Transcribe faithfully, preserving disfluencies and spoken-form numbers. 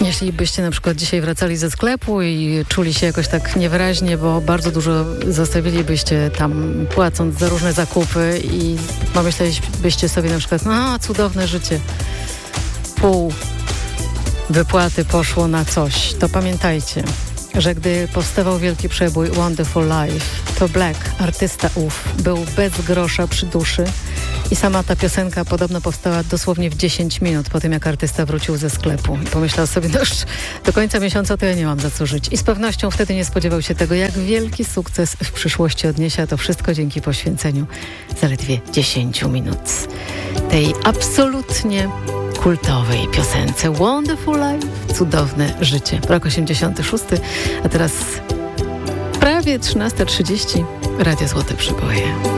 Jeśli byście na przykład dzisiaj wracali ze sklepu i czuli się jakoś tak niewyraźnie, bo bardzo dużo zostawilibyście tam, płacąc za różne zakupy i pomyślelibyście sobie na przykład, no cudowne życie, pół wypłaty poszło na coś, to pamiętajcie, że gdy powstawał wielki przebój Wonderful Life, to Black, artysta ów, był bez grosza przy duszy i sama ta piosenka podobno powstała dosłownie w dziesięć minut po tym, jak artysta wrócił ze sklepu. I pomyślał sobie, no już do końca miesiąca to ja nie mam za co żyć. I z pewnością wtedy nie spodziewał się tego, jak wielki sukces w przyszłości odniesie, a to wszystko dzięki poświęceniu zaledwie dziesięć minut tej absolutnie kultowej piosence Wonderful Life, cudowne życie. Rok osiemdziesiąty szósty, a teraz prawie trzynasta trzydzieści. Radio Złote Przeboje.